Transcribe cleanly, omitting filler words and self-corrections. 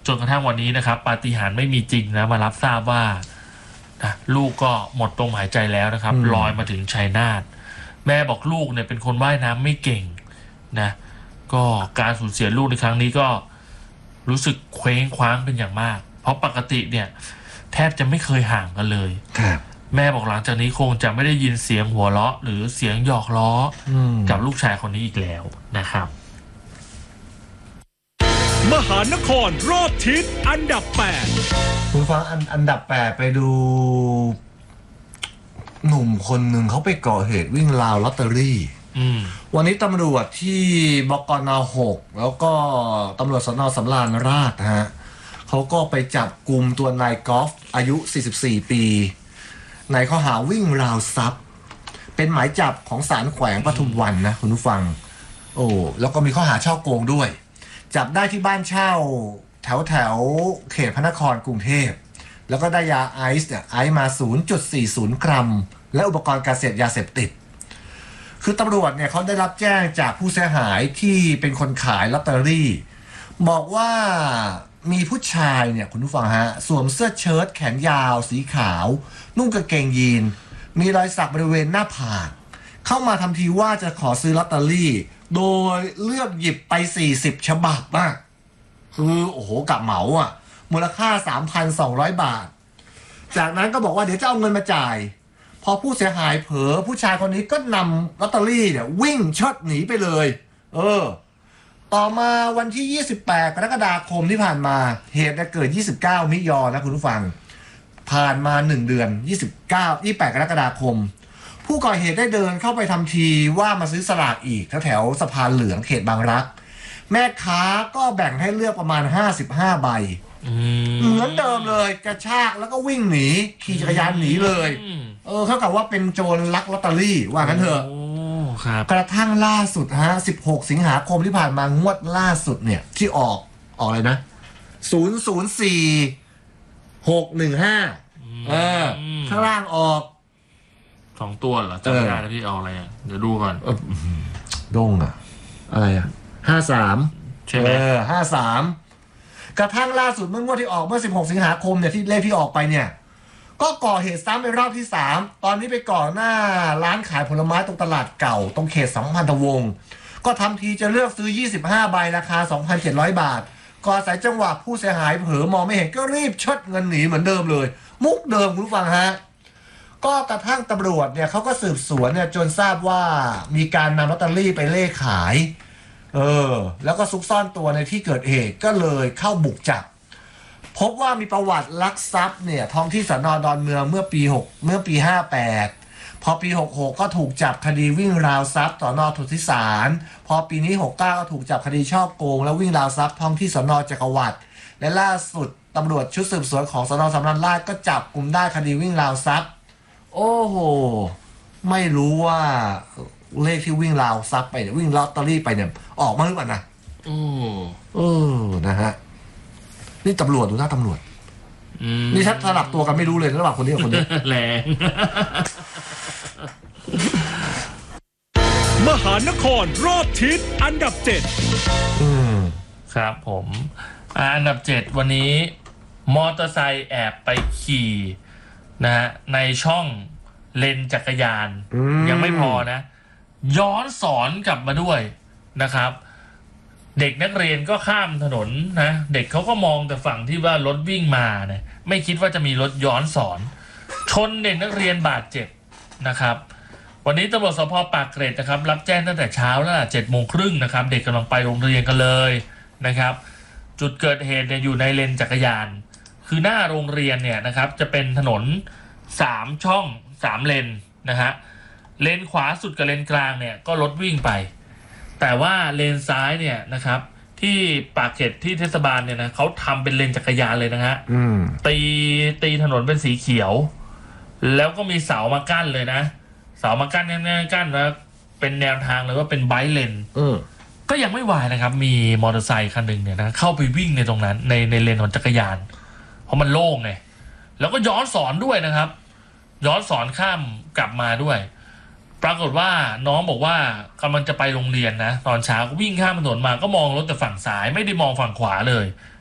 จนกระทั่งวันนี้นะครับปาฏิหาริย์ไม่มีจริงนะมารับทราบว่าลูกก็หมดลมหายใจแล้วนะครับลอยมาถึงชัยนาทแม่บอกลูกเนี่ยเป็นคนว่ายน้ำไม่เก่งนะก็การสูญเสียลูกในครั้งนี้ก็รู้สึกเคว้งคว้างเป็นอย่างมากเพราะปกติเนี่ยแทบจะไม่เคยห่างกันเลยแม่บอกหลังจากนี้คงจะไม่ได้ยินเสียงหัวเราะหรือเสียงหยอกล้อกับลูกชายคนนี้อีกแล้วนะครับมหานครรอบทิศอันดับ8 คุณฟังอันดับ8ไปดูหนุ่มคนหนึ่งเขาไปก่อเหตุวิ่งราวลอตเตอรี่วันนี้ตำรวจที่บกน.6แล้วก็ตำรวจสน.สำราญราษฎร์ฮะเขาก็ไปจับกลุ่มตัวนายกอล์ฟอายุ44ปีในข้อหาวิ่งราวทรัพย์เป็นหมายจับของศาลแขวงปทุมวันนะคุณผู้ฟังแล้วก็มีข้อหาฉ้อโกงด้วยจับได้ที่บ้านเช่าแถวเขตพระนครกรุงเทพแล้วก็ได้ยาไอซ์มา 0.40 กรัมและอุปกรณ์การเสพยาเสพติดคือตำรวจเนี่ยเขาได้รับแจ้งจากผู้เสียหายที่เป็นคนขายลอตเตอรี่บอกว่ามีผู้ชายเนี่ยคุณผู้ฟังฮะสวมเสื้อเชิ้ตแขนยาวสีขาวนุ่งกางเกงยีนมีรอยสักบริเวณหน้าผากเข้ามาทำทีว่าจะขอซื้อลอตเตอรี่โดยเลือกหยิบไป40ฉบับมากคือโอ้โหกะเหมาอ่ะมูลค่า 3,200 บาทจากนั้นก็บอกว่าเดี๋ยวจะเอาเงินมาจ่ายพอผู้เสียหายเผลอผู้ชายคนนี้ก็นำลอตเตอรี่เนี่ยวิ่งเชิดหนีไปเลยต่อมาวันที่28กรกฎาคมที่ผ่านมาเหตุเกิด29มิยอนะคุณผู้ฟังผ่านมา1เดือน28กรกฎาคมผู้ก่อเหตุได้เดินเข้าไปทำทีว่ามาซื้อสลากอีกแถวสะพานเหลืองเขตบางรักแม่ค้าก็แบ่งให้เลือกประมาณ55ใบเหมือนเดิมเลยกระชากแล้วก็วิ่งหนีขี่จักรยานหนีเลยเท่ากับว่าเป็นโจรลักลอตเตอรี่ว่างั้นเถอะกระทั่งล่าสุด16สิงหาคมที่ผ่านมางวดล่าสุดเนี่ยที่ออกอะไรนะ004615ข้างล่างออก 2ตัวเหรอจำไม่ได้แล้วพี่เอาอะไรเดี๋ยวดูก่อนดงอะไร53ใช่ไหม53กระทั่งล่าสุดเมื่องวดที่ออกเมื่อ16สิงหาคมเนี่ยที่เลขที่ออกไปเนี่ยก็ก่อเหตุซ้ำเป็นรอบที่3ตอนนี้ไปก่อหน้าร้านขายผลไม้ตรงตลาดเก่าตรงเขตสัมพันธวงศ์ก็ทำทีจะเลือกซื้อ25ใบราคา 2,700 บาทก็อาศัยจังหวะผู้เสียหายเผลอมองไม่เห็นก็รีบเชิดเงินหนีเหมือนเดิมเลยมุกเดิมคุณผู้ฟังฮะก็กระทั่งตำรวจเนี่ยเขาก็สืบสวนเนี่ยจนทราบว่ามีการนำลอตเตอรี่ไปเล่ขายแล้วก็ซุกซ่อนตัวในที่เกิดเหตุก็เลยเข้าบุกจับพบว่ามีประวัติลักทรัพย์เนี่ยท้องที่สน.ดอนเมืองเมื่อปี58พอปี66ก็ถูกจับคดีวิ่งราวทรัพย์สน.สุทธิสารพอปีนี้69ก็ถูกจับคดีฉ้อโกงและวิ่งราวทรัพย์ท้องที่สน.จักรวรรดิและล่าสุดตำรวจชุดสืบสวนของสน.สำราญราษฎร์ก็จับกุมได้คดีวิ่งราวทรัพย์โอ้โหไม่รู้ว่าเลขที่วิ่งราวทรัพย์ไปวิ่งลอตเตอรี่ไปเนี่ยออกมาหรือเปล่านะนะฮะนี่ตำรวจดูหน้าตำรวจนี่ถ้าสลับตัวกันไม่รู้เลยระหว่างคนนี้กับคนนี้แรงมหานครรอบทิศอันดับ 7ครับผมอันดับ7วันนี้มอเตอร์ไซค์แอบไปขี่นะฮะในช่องเลนจักรยานยังไม่พอนะย้อนสอนกลับมาด้วยนะครับเด็กนักเรียนก็ข้ามถนนนะเด็กเขาก็มองแต่ฝั่งที่ว่ารถวิ่งมาเนี่ยไม่คิดว่าจะมีรถย้อนสอนชนเด็กนักเรียนบาดเจ็บนะครับวันนี้ตำรวจสภ.ปากเกร็ดนะครับรับแจ้งตั้งแต่เช้าแล้ว7:30นะครับเด็กกำลังไปโรงเรียนกันเลยนะครับจุดเกิดเหตุเนี่ยอยู่ในเลนจักรยานคือหน้าโรงเรียนเนี่ยนะครับจะเป็นถนน3ช่อง3เลนนะฮะเลนขวาสุดกับเลนกลางเนี่ยก็รถวิ่งไปแต่ว่าเลนซ้ายเนี่ยนะครับที่ปากเกร็ดที่เทศบาลเนี่ยนะเขาทำเป็นเลนจักรยานเลยนะฮะตีถนนเป็นสีเขียวแล้วก็มีเสามากั้นเลยนะเสามากั้นแล้วเป็นแนวทางเลยว่าเป็นไบค์เลนก็ยังไม่วายนะครับมีมอเตอร์ไซค์คันหนึ่งเนี่ยนะเข้าไปวิ่งในตรงนั้นในเลนของจักรยานเพราะมันโล่งไงแล้วก็ย้อนสอนด้วยนะครับย้อนสอนข้ามกลับมาด้วยปรากฏว่าน้องบอกว่ากำลังจะไปโรงเรียนนะตอนเช้าก็วิ่งข้ามถนนมาก็มองรถแต่ฝั่งซ้ายไม่ได้มองฝั่งขวาเลย